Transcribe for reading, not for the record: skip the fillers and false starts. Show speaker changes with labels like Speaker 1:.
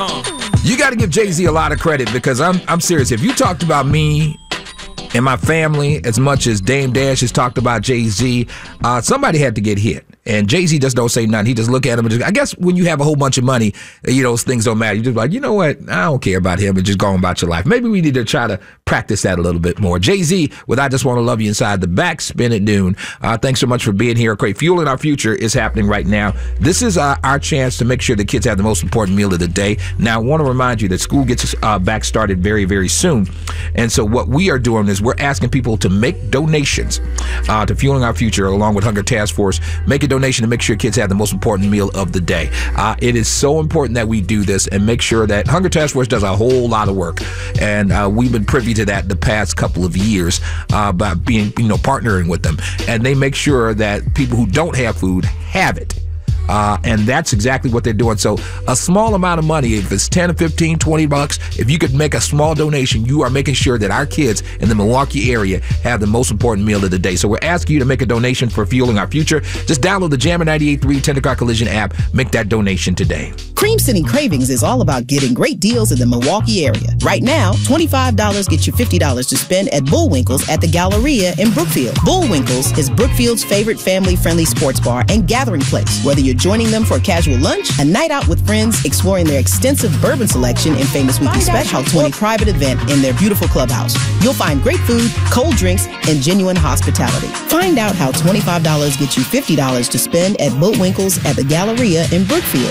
Speaker 1: You got to give Jay-Z a lot of credit because I'm serious. If you talked about me and my family as much as Dame Dash has talked about Jay-Z, somebody had to get hit. And Jay-Z just don't say nothing. He just look at him and just, I guess when you have a whole bunch of money, those things don't matter. You just like, you know what? I don't care about him and just go on about your life. Maybe we need to try to practice that a little bit more. Jay-Z with I Just Want to Love You Inside the Backspin at Noon. Thanks so much for being here. Great. Fueling Our Future is happening right now. This is our chance to make sure the kids have the most important meal of the day. Now, I want to remind you that school gets back started very, very soon. And so what we are doing is we're asking people to make donations to Fueling Our Future along with Hunger Task Force. Make a donation to make sure kids have the most important meal of the day. It is so important that we do this and make sure that Hunger Task Force does a whole lot of work. And we've been privy to that the past couple of years by being, partnering with them. And they make sure that people who don't have food have it. And that's exactly what they're doing. So a small amount of money, if it's 10 or 15, 20 bucks, if you could make a small donation, you are making sure that our kids in the Milwaukee area have the most important meal of the day. So we're asking you to make a donation for Fueling Our Future. Just download the Jammer 98.3 10 O'Clock Collision app. Make that donation today.
Speaker 2: Cream City Cravings is all about getting great deals in the Milwaukee area. Right now, $25 gets you $50 to spend at Bullwinkle's at the Galleria in Brookfield. Bullwinkle's is Brookfield's favorite family-friendly sports bar and gathering place. Whether you're joining them for a casual lunch, a night out with friends, exploring their extensive bourbon selection in Famous Weekly Special, 20 private event in their beautiful clubhouse. You'll find great food, cold drinks, and genuine hospitality. Find out how $25 gets you $50 to spend at Bullwinkle's at the Galleria in Brookfield.